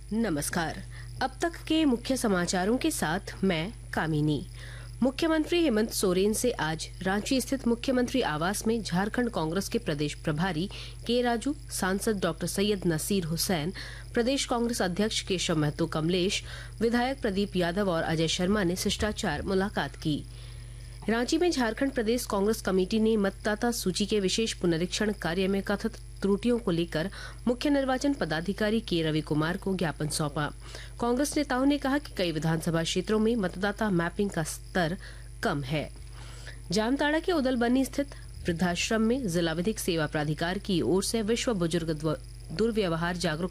नमस्कार। अब तक के मुख्य समाचारों के साथ मैं कामिनी। मुख्यमंत्री हेमंत सोरेन से आज रांची स्थित मुख्यमंत्री आवास में झारखंड कांग्रेस के प्रदेश प्रभारी के राजू, सांसद डॉक्टर सैयद नसीर हुसैन, प्रदेश कांग्रेस अध्यक्ष केशव महतो कमलेश, विधायक प्रदीप यादव और अजय शर्मा ने शिष्टाचार मुलाकात की। रांची में झारखंड प्रदेश कांग्रेस कमेटी ने मतदाता सूची के विशेष पुनरीक्षण कार्य में कथित त्रुटियों को लेकर मुख्य निर्वाचन पदाधिकारी के रवि कुमार को ज्ञापन सौंपा। कांग्रेस नेताओं ने कहा कि कई विधानसभा क्षेत्रों में मतदाता मैपिंग का स्तर कम है। जामताड़ा के उदलबनी स्थित वृद्धाश्रम में जिला विधिक सेवा प्राधिकार की ओर से विश्व बुजुर्ग दुर्व्यवहार जागरूकता